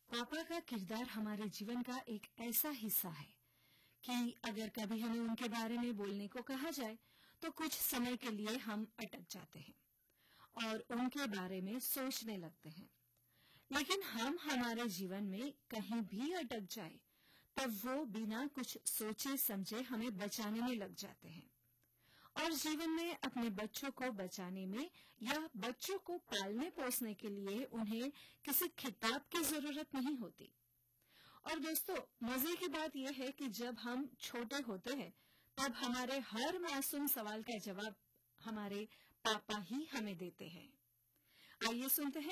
पापा का किरदार हमारे जीवन का एक ऐसा हिस्सा है कि अगर कभी हमें उनके बारे में बोलने को कहा जाए तो कुछ समय के लिए हम अटक जाते हैं और उनके बारे में सोचने लगते हैं। लेकिन हम हमारे जीवन में कहीं भी अटक जाए तब वो बिना कुछ सोचे समझे हमें बचाने में लग जाते हैं और जीवन में अपने बच्चों को बचाने में या बच्चों को पालने पोसने के लिए उन्हें किसी खिताब की जरूरत नहीं होती। और दोस्तों, मजे की बात यह है कि जब हम छोटे होते हैं तब हमारे हर मासूम सवाल का जवाब हमारे पापा ही हमें देते हैं। आइए सुनते हैं